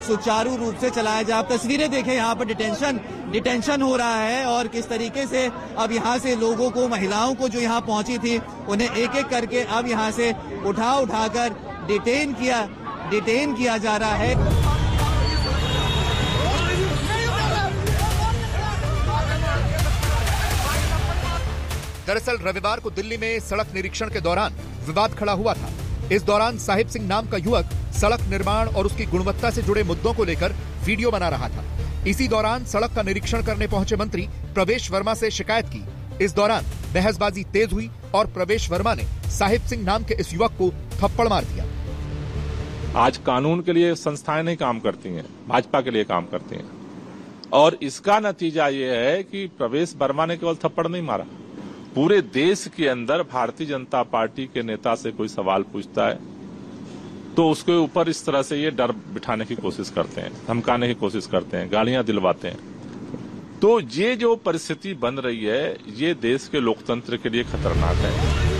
सुचारू रूप से चलाया जाए। आप तस्वीरें देखें, यहाँ पर डिटेंशन हो रहा है और किस तरीके से अब यहाँ से लोगों को, महिलाओं को जो यहाँ पहुंची थी, उन्हें एक एक करके अब यहाँ से उठाकर डिटेन किया जा रहा है। दरअसल रविवार को दिल्ली में सड़क निरीक्षण के दौरान विवाद खड़ा हुआ था। इस दौरान साहिब सिंह नाम का युवक सड़क निर्माण और उसकी गुणवत्ता से जुड़े मुद्दों को लेकर वीडियो बना रहा था। इसी दौरान सड़क का निरीक्षण करने पहुंचे मंत्री प्रवेश वर्मा से शिकायत की। इस दौरान बहसबाजी तेज हुई और प्रवेश वर्मा ने साहिब सिंह नाम के इस युवक को थप्पड़ मार दिया। आज कानून के लिए संस्थाएं नहीं काम करती हैं, भाजपा के लिए काम करती हैं, और इसका नतीजा ये है कि प्रवेश वर्मा ने केवल थप्पड़ नहीं मारा, पूरे देश के अंदर भारतीय जनता पार्टी के नेता से कोई सवाल पूछता है तो उसके ऊपर इस तरह से ये डर बिठाने की कोशिश करते हैं, धमकाने की कोशिश करते हैं, गालियां दिलवाते हैं। तो ये जो परिस्थिति बन रही है, ये देश के लोकतंत्र के लिए खतरनाक है।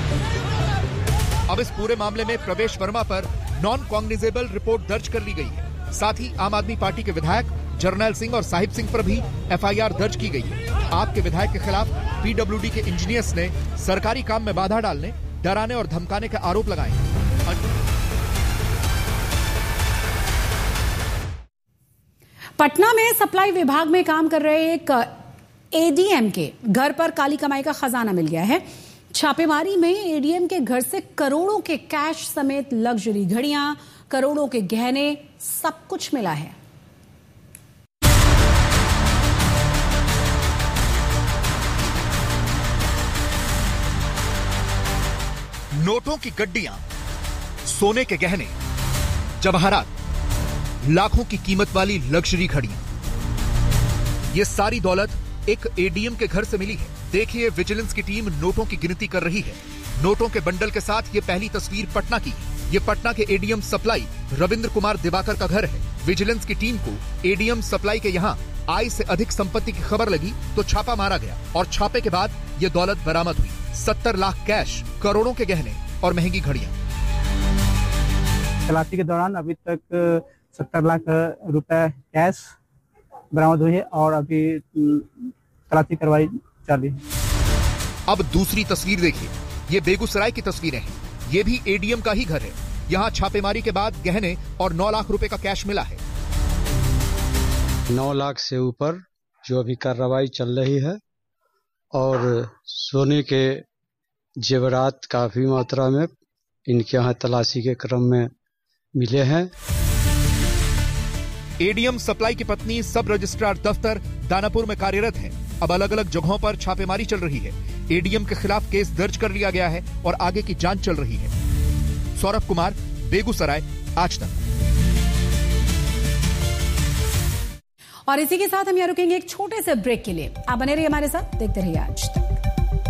अब इस पूरे मामले में प्रवेश वर्मा पर नॉन कॉग्निजेबल रिपोर्ट दर्ज कर ली गई है। साथ ही आम आदमी पार्टी के विधायक जर्नैल सिंह और साहिब सिंह पर भी एफआईआर दर्ज की गई है। आपके विधायक के खिलाफ पीडब्ल्यूडी के इंजीनियर्स ने सरकारी काम में बाधा डालने, डराने और धमकाने के आरोप लगाए। पटना में सप्लाई विभाग में काम कर रहे एक एडीएम के घर पर काली कमाई का खजाना मिल गया है। छापेमारी में एडीएम के घर से करोड़ों के कैश समेत लग्जरी घड़ियां, करोड़ों के गहने, सब कुछ मिला है। नोटों की गड्डियां, सोने के गहने, जवाहरात, लाखों की कीमत वाली लग्जरी घड़ियां, ये सारी दौलत एक एडीएम के घर से मिली है। देखिए, विजिलेंस की टीम नोटों की गिनती कर रही है। नोटों के बंडल के साथ ये पहली तस्वीर पटना की। ये पटना के एडीएम सप्लाई रविंद्र कुमार दिवाकर का घर है। विजिलेंस की टीम को एडीएम सप्लाई के यहाँ आय से अधिक संपत्ति की खबर लगी तो छापा मारा गया और छापे के बाद ये दौलत बरामद हुई। 70 लाख कैश, करोड़ों के गहने और महंगी घड़ियां। तलाशी के दौरान अभी तक 70 लाख रुपए कैश बरामद हुई है और अभी तलाशी कार्रवाई चालू है। अब दूसरी तस्वीर देखिए, ये बेगूसराय की तस्वीरें हैं। ये भी एडीएम का ही घर है। यहाँ छापेमारी के बाद गहने और 9 लाख रुपए का कैश मिला है। 9 लाख से ऊपर जो अभी कार्रवाई चल रही है और सोने के जेवरात काफी मात्रा में इनके यहाँ तलाशी के क्रम में मिले हैं। एडीएम सप्लाई की पत्नी सब रजिस्ट्रार दफ्तर दानापुर में कार्यरत है। अब अलग अलग जगहों पर छापेमारी चल रही है। एडीएम के खिलाफ केस दर्ज कर लिया गया है और आगे की जांच चल रही है। सौरभ कुमार, बेगूसराय, आज तक। और इसी के साथ हम यहाँ रुकेंगे एक छोटे से ब्रेक के लिए। आप बने रहिए हमारे साथ, देखते रहिए आज तक।